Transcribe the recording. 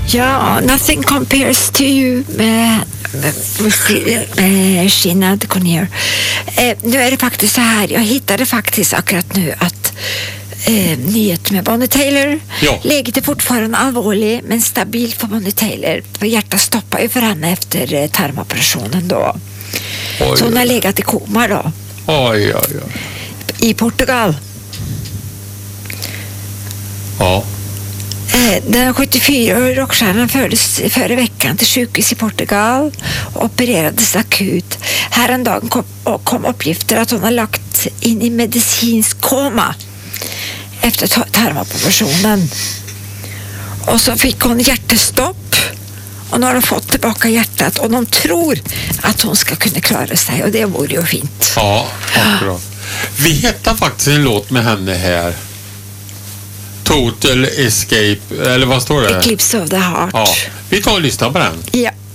Ja, Nothing Compares to You med Sinéad O'Connor. Nu är det faktiskt så här, jag hittade faktiskt akkurat nu att nyhet med Bonnie Tyler. Ja. Läget är fortfarande allvarlig men stabilt för Bonnie Tyler. För hjärtat stoppar ju för henne efter tarmoperationen då. Oj. Så hon har legat i koma då. Oj. I Portugal. Ja. Den 74-åriga rockstjärnan fördes förra veckan till sjukhus i Portugal och opererades akut. Häromdagen kom uppgifter att hon har lagt in i medicinsk koma efter tarmoperationen. Och så fick hon hjärtestopp och nu har de fått tillbaka hjärtat och de tror att hon ska kunna klara sig och det vore ju fint. Ja, akkurat. Vi hittar faktiskt en låt med henne här. Total Escape, eller vad står det? Eclipse of the Heart. Ja, vi tar och lyssnar på den. Ja.